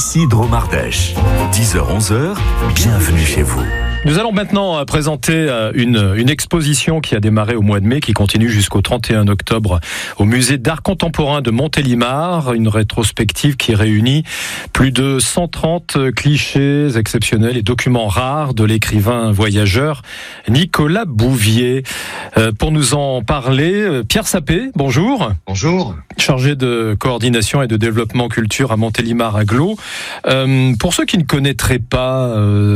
Ici Drôme Ardèche. 10h-11h, bienvenue chez vous. Nous allons maintenant présenter une exposition qui a démarré au mois de mai, qui continue jusqu'au 31 octobre au musée d'art contemporain de Montélimar. Une rétrospective qui réunit plus de 130 clichés exceptionnels et documents rares de l'écrivain voyageur Nicolas Bouvier. Pour nous en parler, Pierre Sapé, bonjour. Bonjour. Chargé de coordination et de développement culture à Montélimar Agglo. Pour ceux qui ne connaîtraient pas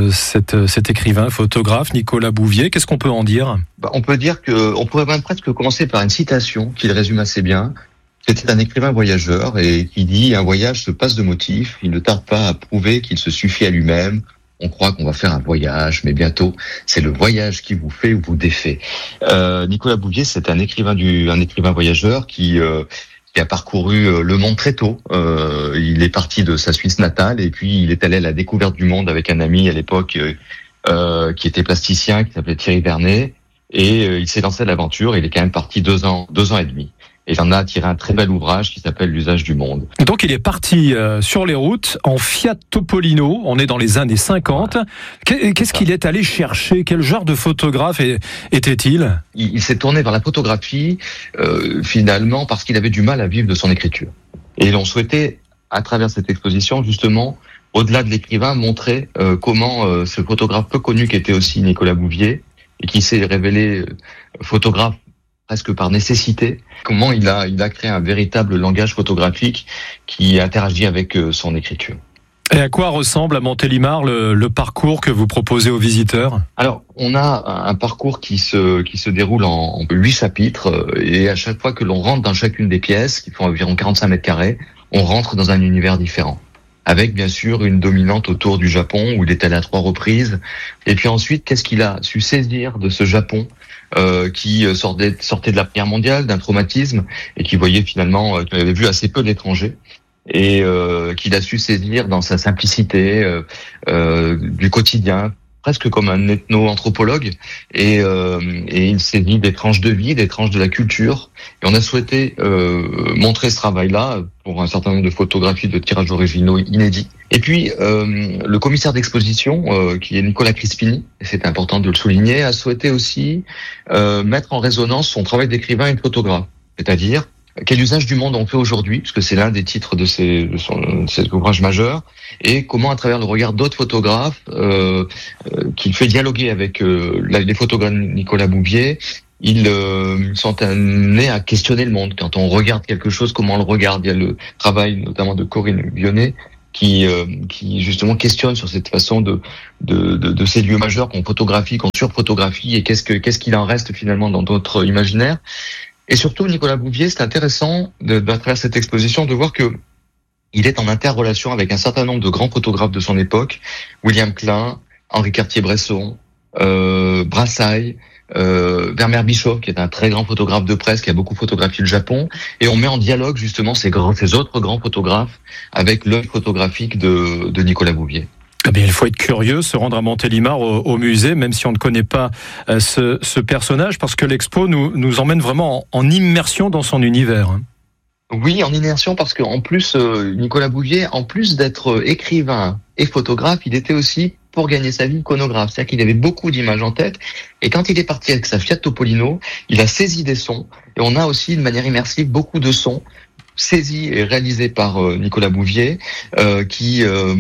cet écrivain, photographe Nicolas Bouvier, qu'est-ce qu'on peut en dire ? On peut dire on pourrait même presque commencer par une citation qui le résume assez bien. C'était un écrivain voyageur et qui dit: un voyage se passe de motifs, il ne tarde pas à prouver qu'il se suffit à lui-même. On croit qu'on va faire un voyage, mais bientôt, c'est le voyage qui vous fait ou vous défait. Nicolas Bouvier, c'est un écrivain voyageur qui a parcouru le monde très tôt. Il est parti de sa Suisse natale et puis il est allé à la découverte du monde avec un ami à l'époque qui était plasticien, qui s'appelait Thierry Vernet, et il s'est lancé à l'aventure. Il est quand même parti 2 ans et demi. Et il en a tiré un très bel ouvrage qui s'appelle L'usage du monde. Donc il est parti sur les routes en Fiat Topolino, on est dans les années 50. Qu'est-ce qu'il est allé chercher ? Quel genre de photographe était-il ? Il s'est tourné vers la photographie finalement parce qu'il avait du mal à vivre de son écriture. Et l'on souhaitait, à travers cette exposition, justement, au-delà de l'écrivain, montrer comment ce photographe peu connu qui était aussi Nicolas Bouvier, et qui s'est révélé photographe presque par nécessité, comment il a créé un véritable langage photographique qui interagit avec son écriture. Et à quoi ressemble à Montélimar le parcours que vous proposez aux visiteurs ? Alors, on a un parcours qui se déroule en 8 chapitres, et à chaque fois que l'on rentre dans chacune des pièces, qui font environ 45 mètres carrés, on rentre dans un univers différent. Avec bien sûr une dominante autour du Japon, où il est allé à 3 reprises. Et puis ensuite, qu'est-ce qu'il a su saisir de ce Japon qui sortait de la Première mondiale, d'un traumatisme, et qui voyait finalement, qu'il avait vu assez peu d'étrangers, et qu'il a su saisir dans sa simplicité du quotidien, presque comme un ethno-anthropologue, et il saisit des tranches de vie, des tranches de la culture. Et on a souhaité montrer ce travail-là pour un certain nombre de photographies de tirages originaux inédits. Et puis, le commissaire d'exposition, qui est Nicolas Crispini, et c'est important de le souligner, a souhaité aussi mettre en résonance son travail d'écrivain et de photographe. C'est-à-dire, quel usage du monde on fait aujourd'hui, puisque c'est l'un des titres de cet ouvrage majeur, et comment, à travers le regard d'autres photographes, qu'il fait dialoguer avec les photographes de Nicolas Bouvier, ils sont amenés à questionner le monde. Quand on regarde quelque chose, comment on le regarde ? Il y a le travail notamment de Corinne Bionnet qui justement questionne sur cette façon de ces lieux majeurs qu'on photographie, qu'on surphotographie, et qu'est-ce qu'il en reste finalement dans notre imaginaire. Et surtout, Nicolas Bouvier, c'est intéressant à travers cette exposition de voir que il est en interrelation avec un certain nombre de grands photographes de son époque, William Klein, Henri Cartier-Bresson, Brassailles, Vermeer Bischoff, qui est un très grand photographe de presse, qui a beaucoup photographié le Japon, et on met en dialogue justement ces autres grands photographes avec l'œil photographique de Nicolas Bouvier. Eh bien, il faut être curieux, se rendre à Montélimar au musée, même si on ne connaît pas ce personnage, parce que l'expo nous emmène vraiment en immersion dans son univers. Oui, en immersion, parce qu'en plus, Nicolas Bouvier, en plus d'être écrivain et photographe, il était aussi, pour gagner sa vie, iconographe. C'est-à-dire qu'il avait beaucoup d'images en tête, et quand il est parti avec sa Fiat Topolino, il a saisi des sons, et on a aussi, de manière immersive, beaucoup de sons saisi et réalisé par Nicolas Bouvier, qui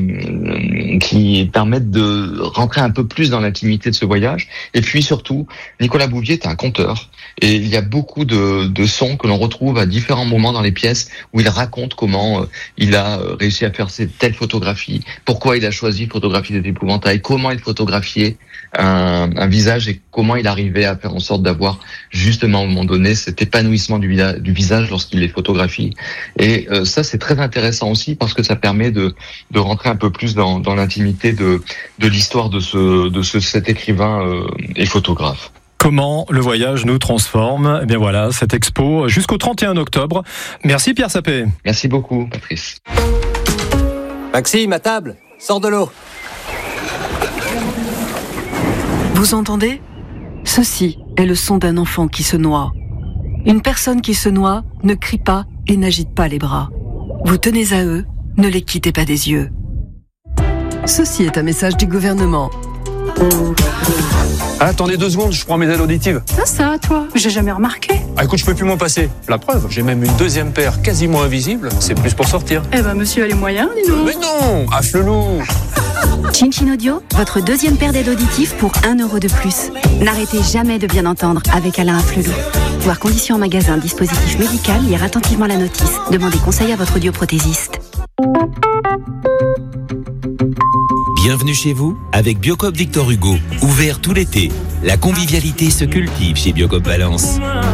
permettent de rentrer un peu plus dans l'intimité de ce voyage. Et puis surtout, Nicolas Bouvier est un conteur, et il y a beaucoup de sons que l'on retrouve à différents moments dans les pièces où il raconte comment il a réussi à faire telle photographie, pourquoi il a choisi photographier des épouvantails, comment il photographiait un visage, et comment il arrivait à faire en sorte d'avoir justement à un moment donné cet épanouissement du visage lorsqu'il les photographie. Et ça, c'est très intéressant aussi, parce que ça permet de rentrer un peu plus dans l'intimité de l'histoire de cet écrivain et photographe. Comment le voyage nous transforme ? Eh bien voilà, cette expo jusqu'au 31 octobre. Merci Pierre Sapé. Merci beaucoup, Patrice. Maxime, à table, sors de l'eau. Vous entendez ? Ceci est le son d'un enfant qui se noie. Une personne qui se noie ne crie pas et n'agite pas les bras. Vous tenez à eux, ne les quittez pas des yeux. Ceci est un message du gouvernement. Ah, attendez 2 secondes, je prends mes aides auditives. Ça, toi, j'ai jamais remarqué. Ah, écoute, je peux plus m'en passer. La preuve, j'ai même une 2e paire quasiment invisible. C'est plus pour sortir. Eh ben, monsieur a les moyens, dis donc. Mais non, à Flelou. Chin Audio, votre 2e paire d'aides auditives pour 1 euro de plus. N'arrêtez jamais de bien entendre avec Alain Afflelou. Voir conditions en magasin, dispositif médical, lire attentivement la notice. Demandez conseil à votre audioprothésiste. Bienvenue chez vous avec Biocoop Victor Hugo. Ouvert tout l'été. La convivialité se cultive chez Biocoop Valence.